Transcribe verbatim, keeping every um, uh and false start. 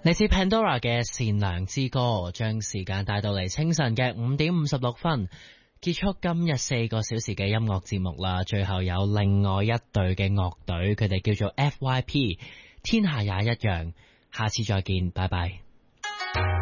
嚟自 Pandora 嘅善良之歌，將時間帶到嚟清晨嘅五點五十六分，結束今日四個小時嘅音樂節目啦。最後有另外一隊嘅樂隊，佢哋叫做 F Y P， 天下也一樣。下次再見，拜拜。